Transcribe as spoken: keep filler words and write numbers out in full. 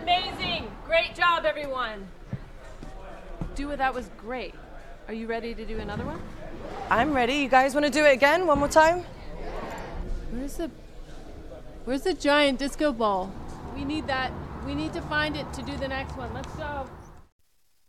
amazing. Great job, everyone. Dua, that was great. Are you ready to do another one? I'm ready. You guys want to do it again? One more time? Where's the... Where's the giant disco ball? We need that. We need to find it to do the next one. Let's go.